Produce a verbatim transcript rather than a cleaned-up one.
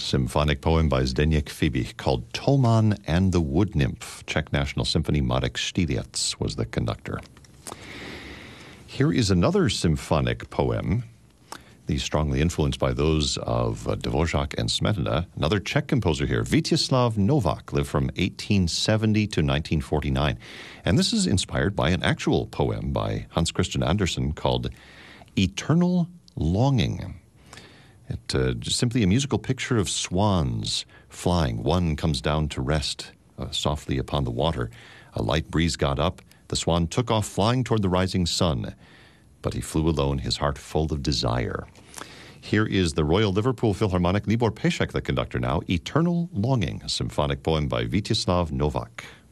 Symphonic poem by Zdeněk Fibi called Toman and the Wood Nymph. Czech National Symphony, Marek Štýriec was the conductor. Here is another symphonic poem, these strongly influenced by those of uh, Dvořák and Smetana. Another Czech composer here, Vítězslav Novák, lived from eighteen seventy to nineteen forty-nine. And this is inspired by an actual poem by Hans Christian Andersen called Eternal Longing. It uh, just simply a musical picture of swans flying. One comes down to rest uh, softly upon the water. A light breeze got up. The swan took off flying toward the rising sun, but he flew alone, his heart full of desire. Here is the Royal Liverpool Philharmonic, Libor Pešek, the conductor now, Eternal Longing, a symphonic poem by Vítězslav Novák.